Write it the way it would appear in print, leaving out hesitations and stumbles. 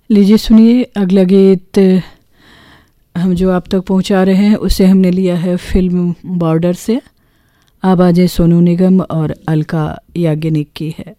लीजिए सुनिए, अगला गीत हम जो आप तक पहुंचा रहे हैं उसे हमने लिया है फिल्म बॉर्डर से। आवाज़ें सोनू निगम और अलका याग्निक की है।